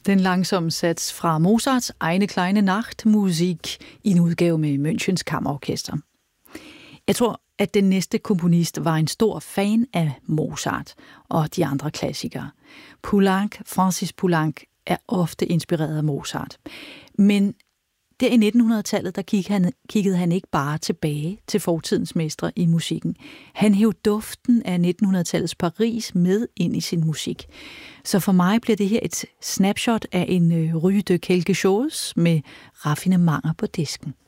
Den langsomme sats fra Mozarts Eine kleine Nachtmusik i en udgave med Münchens Kammerorkester. Jeg tror, at den næste komponist var en stor fan af Mozart og de andre klassikere. Francis Poulenc er ofte inspireret af Mozart. Men der i 1900-tallet, der kiggede han ikke bare tilbage til fortidens mestre i musikken. Han hæv duften af 1900-tallets Paris med ind i sin musik. Så for mig bliver det her et snapshot af en Rue de quelque chose med raffinementer på disken.